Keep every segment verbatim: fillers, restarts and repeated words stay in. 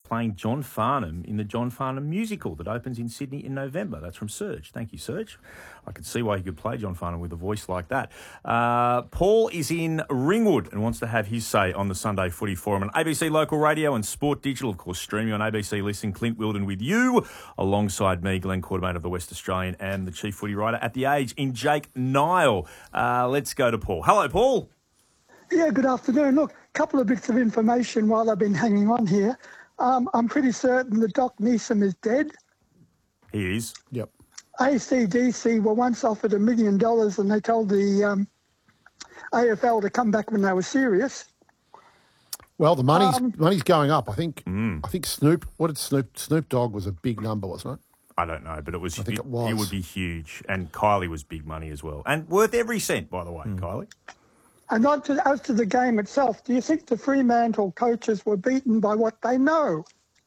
playing John Farnham in the John Farnham musical that opens in Sydney in November. That's from Serge. Thank you, Serge. I could see why he could play John Farnham with a voice like that. Uh, Paul is in Ringwood and wants to have his say on the Sunday Footy Forum on A B C Local Radio and Sport Digital, of course, streaming on A B C Listen. Clint Wilden with you, alongside me, Glenn Quartermain of the West Australian, and the chief footy writer at The Age in Jake Nile. Uh, let's go to Paul. Hello, Paul. Yeah, good afternoon. Look, a couple of bits of information while I've been hanging on here. Um, I'm pretty certain that Doc Neeson is dead. He is. Yep. A C D C were once offered a million dollars and they told the um, A F L to come back when they were serious. Well, the money's Um, money's going up. I think. Mm. I think Snoop. What did Snoop? Snoop Dogg was a big number, wasn't it? I don't know, but it was. I think it, it was. It would be huge, and Kylie was big money as well, and worth every cent, by the way, mm. Kylie. And not to, as to the game itself, do you think the Fremantle coaches were beaten by what they know?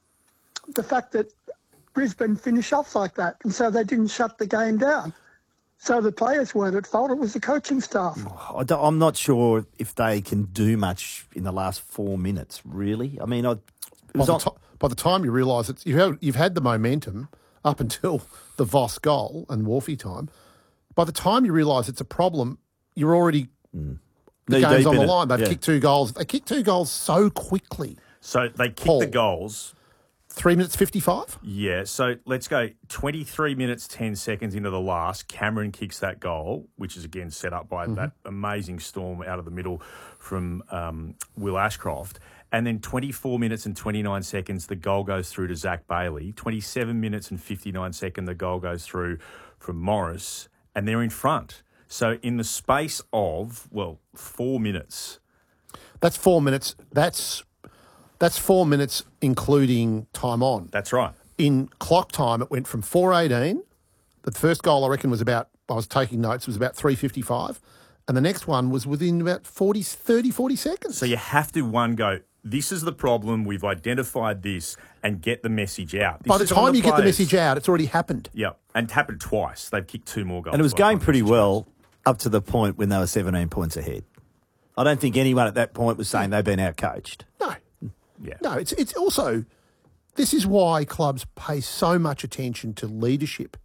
The fact that Brisbane finished off like that, and so they didn't shut the game down. So the players weren't at fault, it was the coaching staff. I don't, I'm not sure if they can do much in the last four minutes, really. I mean, I, it by, was the on, to, by the time you realise it's you have, you've had the momentum up until the Voss goal and Wolfie time, by the time you realise it's a problem, you're already... Mm. The Knee game's deep on the in it, line. They've yeah. kicked two goals. They kicked two goals so quickly. So they kicked Paul, the goals. Three minutes fifty-five? Yeah, so let's go twenty-three minutes, ten seconds into the last. Cameron kicks that goal, which is, again, set up by mm-hmm. that amazing storm out of the middle from um, Will Ashcroft. And then twenty-four minutes and twenty-nine seconds, the goal goes through to Zach Bailey. twenty-seven minutes and fifty-nine seconds, the goal goes through from Morris. And they're in front. So in the space of, well, four minutes. That's four minutes. That's that's four minutes including time on. That's right. In clock time, it went from four eighteen. The first goal, I reckon, was about, I was taking notes, was about three fifty-five. And the next one was within about forty, thirty, forty seconds. So you have to, one, go, this is the problem, we've identified this, and get the message out. This By the time the you players. get the message out, it's already happened. Yeah, and it happened twice. They've kicked two more goals. And it was going pretty well up to the point when they were seventeen points ahead. I don't think anyone at that point was saying they've been outcoached. No. Yeah. No, it's it's also, this is why clubs pay so much attention to leadership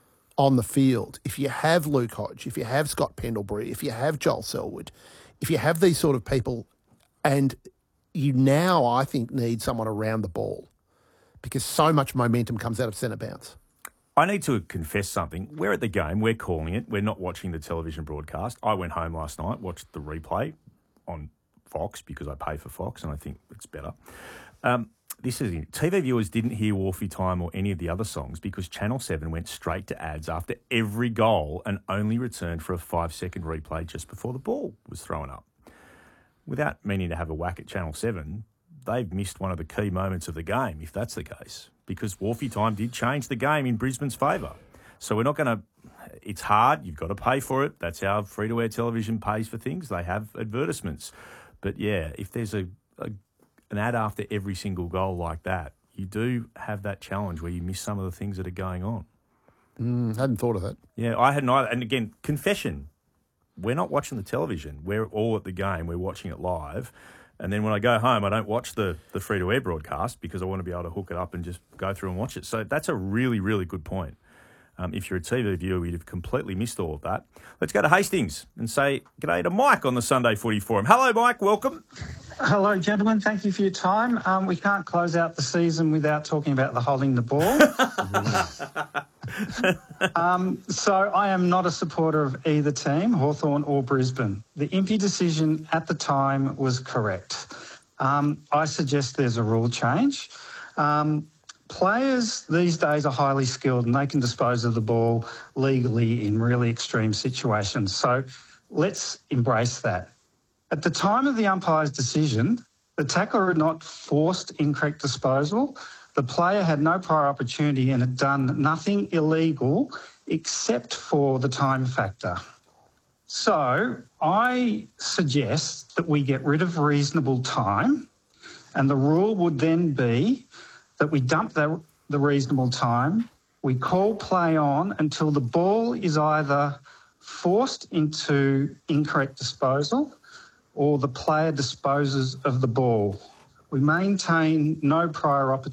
on the field. If you have Luke Hodge, if you have Scott Pendlebury, if you have Joel Selwood, if you have these sort of people, and you now, I think, need someone around the ball because so much momentum comes out of centre bounce. I need to confess something. We're at the game. We're calling it. We're not watching the television broadcast. I went home last night, watched the replay on Fox because I pay for Fox and I think it's better. Um, this is it. T V viewers didn't hear Wolfie Time or any of the other songs because Channel seven went straight to ads after every goal and only returned for a five-second replay just before the ball was thrown up. Without meaning to have a whack at Channel seven, they've missed one of the key moments of the game, if that's the case, because Wolfie Time did change the game in Brisbane's favour. So we're not going to... It's hard. You've got to pay for it. That's how free-to-air television pays for things. They have advertisements. But, yeah, if there's a, a an ad after every single goal like that, you do have that challenge where you miss some of the things that are going on. Mm, hadn't thought of that. Yeah, I hadn't either. And, again, confession, we're not watching the television. We're all at the game. We're watching it live. And then when I go home, I don't watch the, the free-to-air broadcast because I want to be able to hook it up and just go through and watch it. So that's a really, really good point. Um, if you're a T V viewer, you'd have completely missed all of that. Let's go to Hastings and say g'day to Mike on the Sunday Footy Forum. Hello, Mike. Welcome. Hello, gentlemen. Thank you for your time. Um, we can't close out the season without talking about the holding the ball. um, so I am not a supporter of either team, Hawthorn or Brisbane. The Impey decision at the time was correct. Um, I suggest there's a rule change. Um, Players these days are highly skilled and they can dispose of the ball legally in really extreme situations. So let's embrace that. At the time of the umpire's decision, the tackler had not forced incorrect disposal. The player had no prior opportunity and had done nothing illegal except for the time factor. So I suggest that we get rid of reasonable time, and the rule would then be that we dump the, the reasonable time, we call play on until the ball is either forced into incorrect disposal or the player disposes of the ball. We maintain no prior opportunity